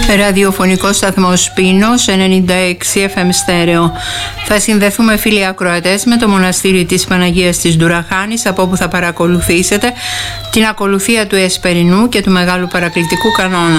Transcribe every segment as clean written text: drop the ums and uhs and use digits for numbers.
Ραδιοφωνικό σταθμός Πίνος 96 FM στέρεο. Θα συνδεθούμε, φίλοι ακροατές, με το μοναστήρι της Παναγίας της Ντουραχάνης, από όπου θα παρακολουθήσετε την ακολουθία του Εσπερινού και του Μεγάλου Παρακλητικού Κανόνα.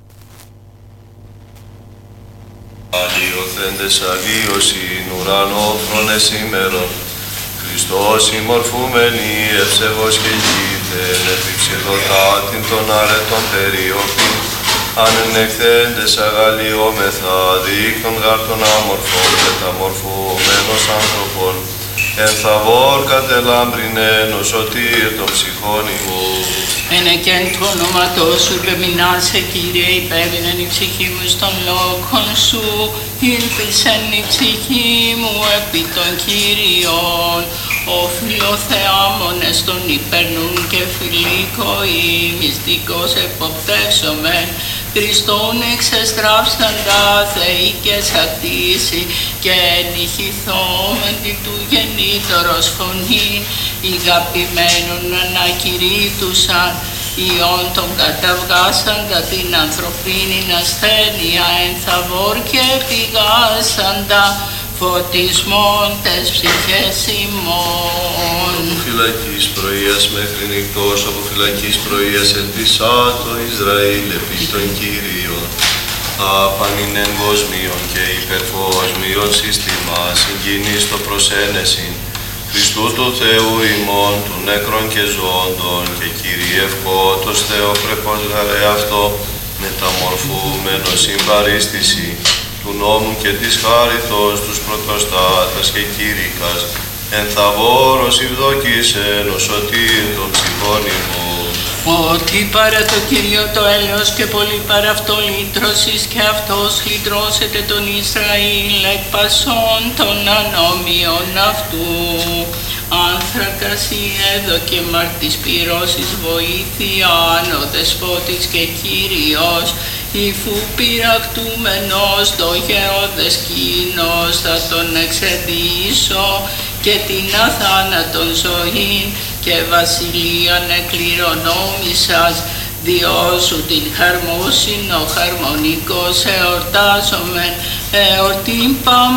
Αλλιωθέντες αλλίωσιν ουρανό φρόνες ημερών, Χριστός ημορφούμενοι ευσεβώς και γήθεν, επιψηδωτάτην των αρετών περιοπήν, ανενεκθέντες αγαλιόμεθα, δείκτων γάρ των άμορφων, μεταμορφωμένος άνθρωπον, εν θαβόρ κατελάμπρινεν ο σωτήρ των ψυχών ημών. Ενεκέν του ονόματός σου υπεμεινάσαι, Κύριε, υπέβηνεν η ψυχή μου στον λόγον σου, ήλπισεν η ψυχή μου επί των Κύριων. Ο φιλοθεάμονες των υπερνούν και φιλίκοοι, μυστικός εποπτεύσομεν, Χριστόν εξεστράψαντα θεοί και σακτήσει, και ενηχηθόμεν τη του γεννήτωρος φωνήν, ηγαπημένων ανακηρύττουσαν, ιών των καταβγάσαντα την ανθρωπίνην ασθένεια, εν θαβόρ και πηγάσαντα, φωτισμόν τες ψυχές ημών. Από φυλακής πρωίας μέχρι νυχτός, από φυλακής πρωίας ελπισά το Ισραήλ επί των Κύριων. Άπανιν εγκόσμιον και υπερκόσμιον σύστημα, συγκινείς το προσένεσιν, Χριστού του Θεού ημών, του νεκρών και ζώντων, και κυριευκότος Θεόπρεπος γαρέ αυτό, μεταμορφούμενος συμπαρίστηση, του νόμου και της χάριτος τους πρωτοστάτας και κήρυκας, εν θαβόρος ευδοκίσεν ο σωτήρ των ψυχών ημών. Ότι παρά το Κύριο το έλεος και πολύ παρά αυτό λύτρωσης, και αυτός λυτρώσεται τον Ισραήλ εκ πασών των ανώμιων αυτού. Άνθρακας η έδωκε μαρτης πυρώσης βοήθειαν, ο δεσπότης και Κύριος, υφού πειρακτούμενος το γεώδες κοινός, θα τον εξεδίσω και την αθάνατον ζωήν, και βασιλείαν εκληρονόμησας, διώσου την χαρμόσυνο χαρμονικός εορτάζομεν, εορτήν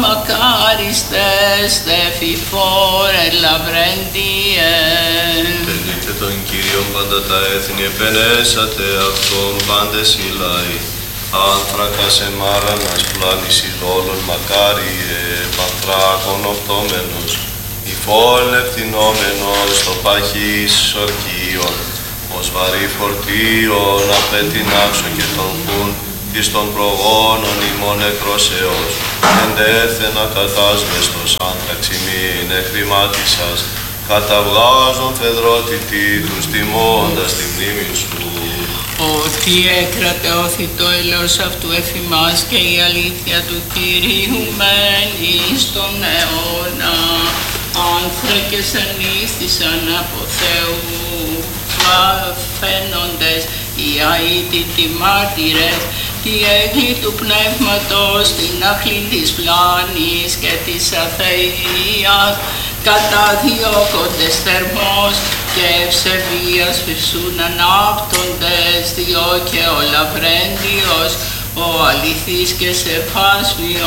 παμακάριστες, δε φιφόρε λαβρέντιε. Τελείτε τον Κύριον πάντα τα έθνη, επενέσατε αυτόν πάντες οι λαοί. Άνθρακας εμάρανας πλάνης ειδόλων μακάριε, πανθράκων οπτώμενος, υφών ευθυνόμενος το παχύς ορκίων, ως βαρύ φορτίων απέτεινάξω και τον χούν, εις των προγόνων ημών εκρόσεως, εντέθενα κατάσβεστος άνθραξ ημίν εκρημάτισας, καταβγάζον φεδρότητη τους τιμώντας τη μνήμη σου. Ότι έκρατε όθη το έλεος αυτού εφημάς, και η αλήθεια του Κυρίου μένει στον αιώνα. Άνθρακες ανήστησαν από Θεού, φαίνοντες οι αίτητοι μάρτυρες, τη έγκλη του πνεύματος, την αχλή της πλάνης και της αθείας, καταδιώκοντες θερμός και ευσεβίας φυσούν ανάπτοντες, διό και ο λαβρέντιος, ο αληθής και σεβάσμιος,